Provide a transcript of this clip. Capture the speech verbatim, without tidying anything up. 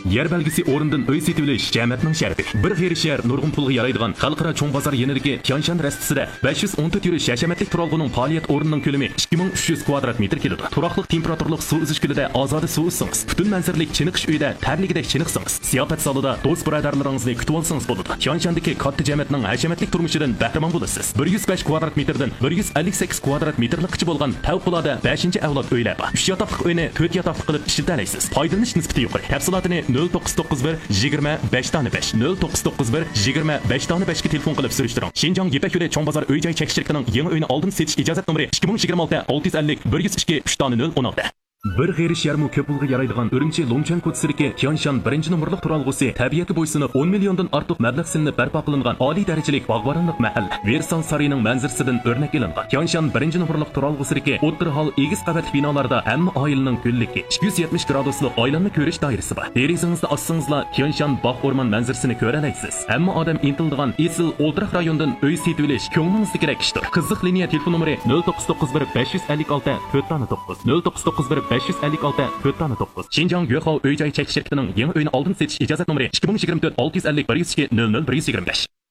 Yer belgisi o'rindan uy setilish jamiyatning sharafi. Bir g'ayri shahar nurg'un pulga yaraydigan xalqaro cho'ng bozor yenidagi Tianshan rastasida besh yuz o'n to'rt yurish hashamatlik turalg'uning faoliyat o'rnining ko'lami ikki ming uch yuz kvadrat metr keladi. Turaqliq temperaturlik suv uzish kulida ozoda suv uzsangiz, butun manzaralik chiniqish uyida tarligidek chiniqsangiz, ziyofat zalida do'st birodarlaringizni kutib olsangiz bo'ladi. Tianshandagi katta jamiyatning hashamatlik turmushidan bahramand bo'lasiz. bir yuz besh kvadrat metrdan bir yuz ellik sakkiz kvadrat metrlikcha bo'lgan favqulodda beshinchi avlod uylar bor. uch yotoqli uyni to'rt yotoqli qilib ishlatalaysiz. Foydalanish nisbati yuqori. Tafsilotini nol to'qqiz to'qqiz bir yigirma besh besh nol to'qqiz to'qqiz bir yigirma besh besh ga telefon qilib surishtiring. Shinjong Yepak yo'li cho'ng bozor uy joy chekishchiligining yangi uyni oldin setish ijozat nomeri ikki ming yigirma olti olti yuz ellik bir yuz ikki uch nol o'n olti. Bir g'ayri sharmu ko'p pulga yaraydigan Urumchi Longchan ko'chasidagi Tianshan birinchi nomerlik turalg'usi tabiati bo'ysunib o'n milliondan ortiq mablag' silinib barpo qilingan oliy darajalik bog'boronlik mahalla Versal saroyining manzarasidan o'rnak ilingan. Tianshan birinchi nomerlik turalg'usidagi o'rta hol egiz qavatli binolarda hamma oilaning kunligi ikki yuz yetmish graduslik oilanni ko'rish doirasi bor. Derizangizni ochsangizlar Tianshan bog' o'rmon manzarasini ko'ra olasiz. Hamma odam intildigan esil o'ltiraq rayondan uy setilish ko'nglingizni kerak ishdir. Qizliq liniya telefon nomeri nol to'qqiz to'qqiz bir besh yuz ellik olti to'rt to'qqiz nol to'qqiz to'qqiz bir besh yuz ellik olti to'rt to'qqiz. Shinjong Yo'qov uy joy chekish shirkatining yangi uyni oldin setish ijozat nomeri ikki ming yigirma to'rt olti yuz ellik bir yuz ikki nol nol bir yuz yigirma besh.